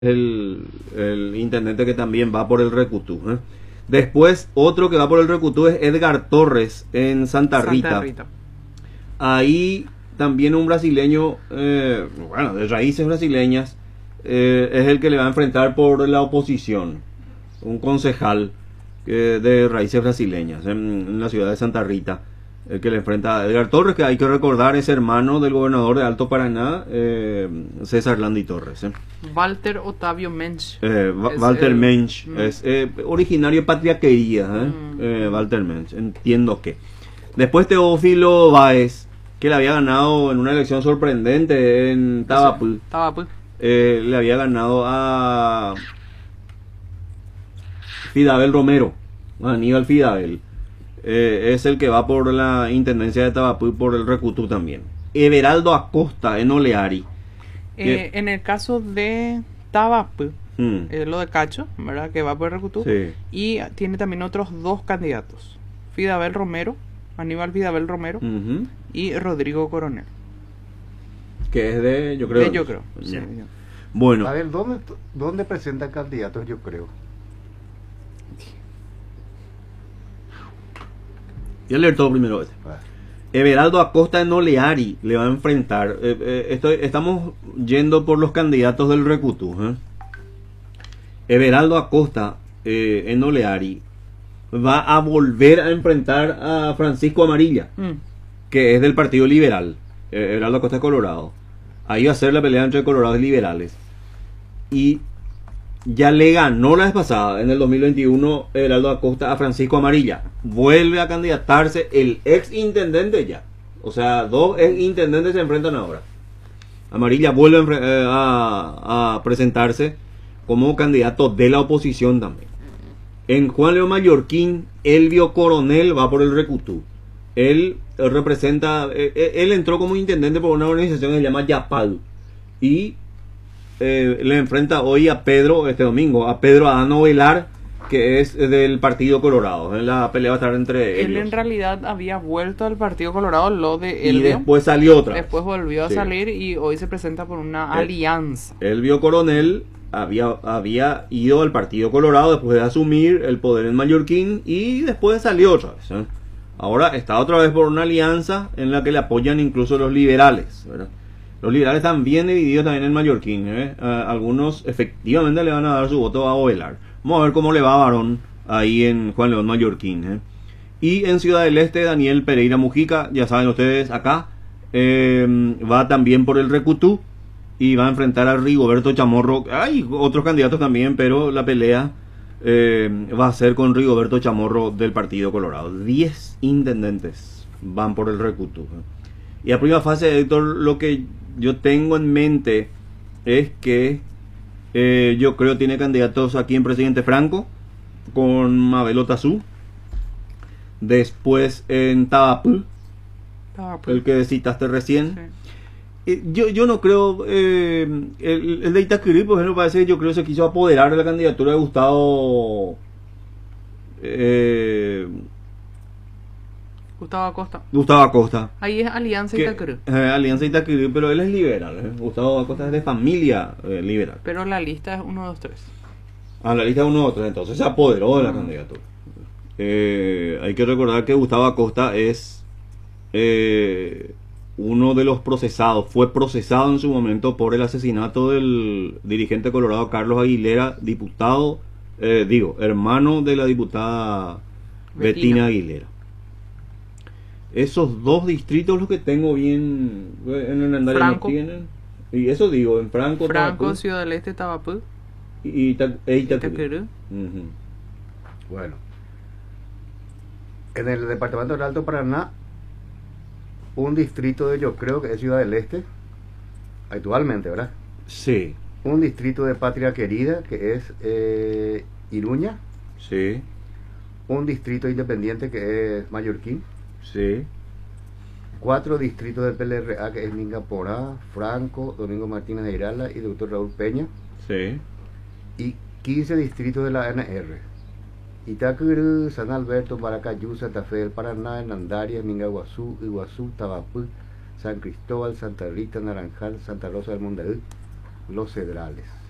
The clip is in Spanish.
el intendente que también va por el Recutú, ¿eh? Después, otro que va por el Recutú es Edgar Torres en Santa Rita. Ahí también un brasileño, bueno, de raíces brasileñas, es el que le va a enfrentar por la oposición. Un concejal de raíces brasileñas en la ciudad de Santa Rita. El que le enfrenta a Edgar Torres, que hay que recordar es hermano del gobernador de Alto Paraná, César Landi Torres. Walter Otavio Mensch. Walter Mensch es originario de Patriaquería, Walter Mensch, entiendo que. Después Teófilo Báez, que le había ganado en una elección sorprendente en Tabapú. Le había ganado a Fidabel Romero, a Aníbal Fidabel. Es el que va por la intendencia de Tabapú por el Recutú también. Everaldo Acosta en Oleari. En el caso de Tabapú, lo de Cacho, ¿verdad? Que va por el Recutú. Sí. Y tiene también otros dos candidatos. Fidabel Romero, Aníbal Fidabel Romero, y Rodrigo Coronel. Que es de, yo creo. Yo creo. Sí. Bueno. A ver, ¿dónde presenta candidatos? Yo creo. Yo leer todo primero. Everaldo Acosta en Oleari le va a enfrentar. Estamos yendo por los candidatos del Recutú. Everaldo Acosta en Oleari va a volver a enfrentar a Francisco Amarilla, que es del Partido Liberal. Everaldo Acosta es Colorado. Ahí va a ser la pelea entre colorados y liberales. Y ya le ganó la vez pasada, en el 2021, Everaldo Acosta a Francisco Amarilla. Vuelve a candidatarse el ex intendente ya. O sea, dos ex intendentes se enfrentan ahora. Amarilla vuelve a presentarse como candidato de la oposición también. En Juan León Mallorquín, Elvio Coronel va por el Recutú. Él representa, él entró como intendente por una organización que se llama Yapal. Y le enfrenta hoy a Pedro, este domingo, a Pedro Adano Velar, que es del Partido Colorado. La pelea va a estar entre ellos. Él en realidad había vuelto al Partido Colorado, lo de Elvio. Y después salió otra vez. Después volvió a salir y hoy se presenta por una alianza. Elvio Coronel había ido al Partido Colorado después de asumir el poder en Mallorquín y después salió otra vez. Ahora está otra vez por una alianza en la que le apoyan incluso los liberales, ¿verdad? Los liberales están bien divididos también en Mallorquín. Algunos efectivamente le van a dar su voto a Ovelar. Vamos a ver cómo le va a Barón ahí en Juan León Mallorquín. Y en Ciudad del Este, Daniel Pereira Mujica, ya saben ustedes acá, va también por el Recutú y va a enfrentar a Rigoberto Chamorro. Hay otros candidatos también, pero la pelea va a ser con Rigoberto Chamorro del Partido Colorado. 10 intendentes van por el Recutú. Y a primera fase, Héctor, lo que yo tengo en mente es que yo creo tiene candidatos aquí en Presidente Franco con Mabel Otazú. Después en Tabapú, el que citaste recién. Sí. Yo no creo el de Itaquirí, por ejemplo, parece que yo creo que se quiso apoderar de la candidatura de Gustavo Acosta. Ahí es Alianza Itaquirí. Alianza Itaquirí, pero él es liberal. Gustavo Acosta es de familia liberal. Pero la lista es 1, 2, 3. La lista es 1, 2, 3, entonces se apoderó de la candidatura. Hay que recordar que Gustavo Acosta es uno de los procesados, fue procesado en su momento por el asesinato del dirigente colorado Carlos Aguilera, diputado, hermano de la diputada Betina Aguilera. Esos dos distritos los que tengo bien en el andario no tienen. Y eso digo, en Franco, Tabapú, Ciudad del Este, Tabapú y Itaquirí. Bueno, en el departamento del Alto Paraná, un distrito de, yo creo que es Ciudad del Este, actualmente, ¿verdad? Sí. Un distrito de Patria Querida, que es Iruña. Sí. Un distrito independiente, que es Mallorquín. Sí. 4 distritos del PLRA, que es Mingaporá, Franco, Domingo Martínez de Irala y Dr. Raúl Peña. Sí. Y 15 distritos de la ANR. Itaquirí, San Alberto, Maracayú, Santa Fe del Paraná, Hernandaria, Mingaguazú, Iguazú, Tabapú, San Cristóbal, Santa Rita, Naranjal, Santa Rosa del Montevideo, Los Cedrales.